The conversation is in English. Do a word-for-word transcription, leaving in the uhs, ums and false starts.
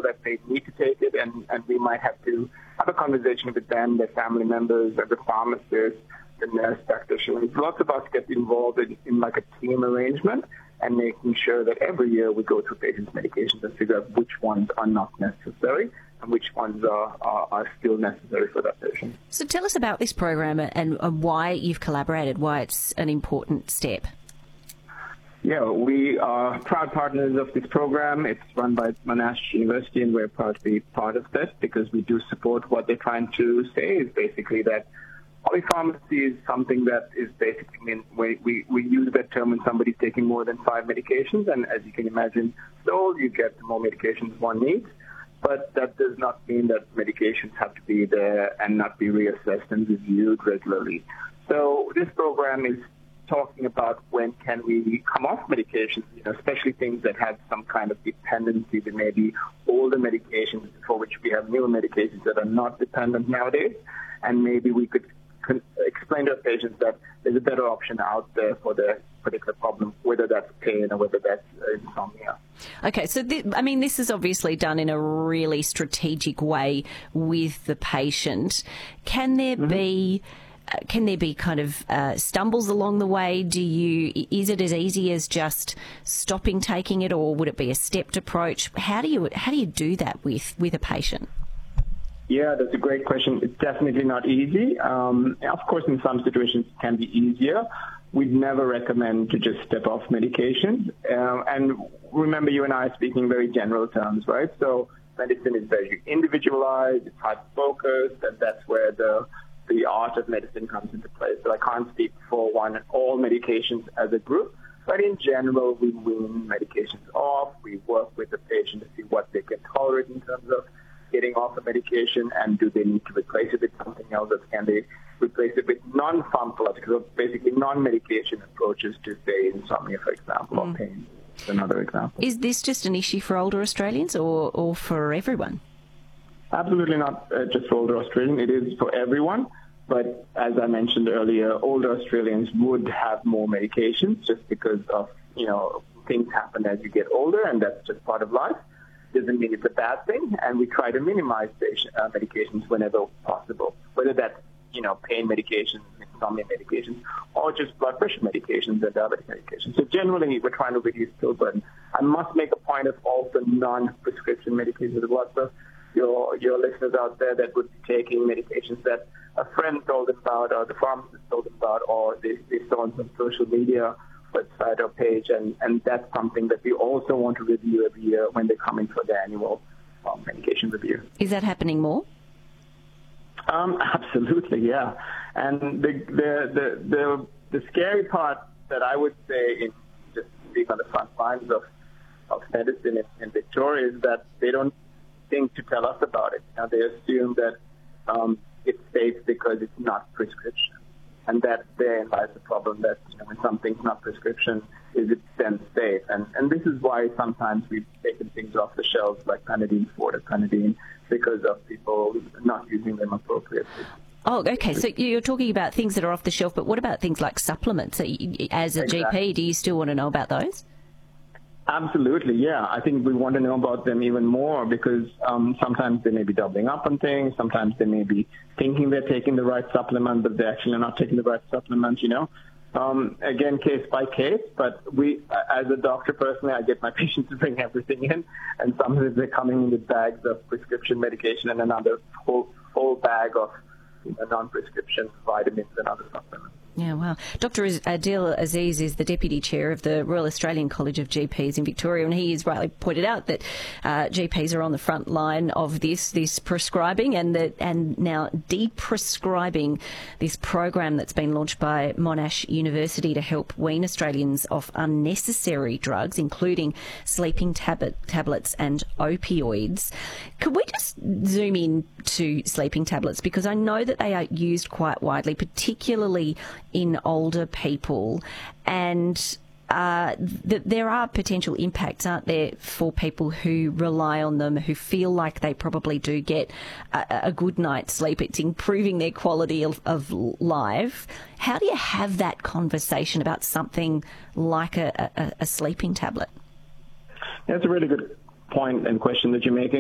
that they need to take it, and, and we might have to have a conversation with them, their family members, the pharmacist, the nurse practitioners. Lots of us get involved in, in like a team arrangement and making sure that every year we go through patients' medications and figure out which ones are not necessary and which ones are, are, are still necessary for that patient. So tell us about this program and, and why you've collaborated, why it's an important step. Yeah, we are proud partners of this program. It's run by Monash University, and we're proud to be part of this because we do support what they're trying to say is basically that polypharmacy is something that is basically, mean, we, we, we use that term when somebody's taking more than five medications, and as you can imagine, the older you get, the more medications one needs. But that does not mean that medications have to be there and not be reassessed and reviewed regularly. So this program is talking about when can we come off medications, you know, especially things that have some kind of dependency. There may be older medications for which we have newer medications that are not dependent nowadays, and maybe we could con- explain to our patients that there's a better option out there for the particular problem, whether that's pain or whether that's insomnia. Okay, so th- I mean, this is obviously done in a really strategic way with the patient. Can there mm-hmm. be uh, can there be kind of uh, stumbles along the way? Do you is it as easy as just stopping taking it, or would it be a stepped approach? How do you how do you do that with with a patient? Yeah, that's a great question. It's definitely not easy. Um, of course, in some situations it can be easier. We'd never recommend to just step off medication. Uh, and remember, you and I are speaking very general terms, right? So medicine is very individualized, it's hard focused, and that's where the the art of medicine comes into play. So I can't speak for one all medications as a group, but in general, we wean medications off. We work with the patient to see what they can tolerate in terms of getting off a medication, and do they need to replace it with something else, or can they replace it with non-pharmacological, so basically non-medication approaches to, say, insomnia, for example, mm. or pain, is another example. Is this just an issue for older Australians or, or for everyone? Absolutely not uh, just for older Australians. It is for everyone. But as I mentioned earlier, older Australians would have more medications just because of, you know, things happen as you get older, and that's just part of life. Doesn't mean it's a bad thing, and we try to minimize patient, uh, medications whenever possible, whether that's, you know, pain medications, insomnia medications, or just blood pressure medications and diabetic medications. So generally, we're trying to reduce pill burden. I must make a point of also non-prescription medications as well. So your your listeners out there that would be taking medications that a friend told them about, or the pharmacist told them about, or they, they saw on some social media website or page, and, and that's something that we also want to review every year when they come in for the annual um, medication review. Is that happening more? Um, absolutely, yeah. And the, the the the the scary part that I would say, in just being on the front lines of, of medicine in, in Victoria, is that they don't think to tell us about it. You know, they assume that um, it's safe because it's not prescription. And that therein lies the problem, that, you know, when something's not prescription, is it then safe? And and this is why sometimes we've taken things off the shelves like Panadeine, Fortipanadeine, because of people not using them appropriately. Oh, okay. So you're talking about things that are off the shelf, but what about things like supplements? As a exactly. G P, do you still want to know about those? Absolutely, yeah. I think we want to know about them even more because um, sometimes they may be doubling up on things. Sometimes they may be thinking they're taking the right supplement, but they're actually not taking the right supplement, you know. Um, again, case by case, but we, as a doctor personally, I get my patients to bring everything in, and sometimes they're coming in with bags of prescription medication and another whole, whole bag of, you know, non-prescription vitamins and other supplements. Yeah, wow. Doctor Adil Aziz is the Deputy Chair of the Royal Australian College of G Ps in Victoria, and he has rightly pointed out that uh, G Ps are on the front line of this this prescribing and that and now de-prescribing this program that's been launched by Monash University to help wean Australians off unnecessary drugs, including sleeping tablet, tablets and opioids. Could we just zoom in to sleeping tablets, because I know that they are used quite widely, particularly in older people, and uh, th- there are potential impacts, aren't there, for people who rely on them, who feel like they probably do get a, a good night's sleep. It's improving their quality of, of life. How do you have that conversation about something like a, a, a sleeping tablet? That's a really good point and question that you're making.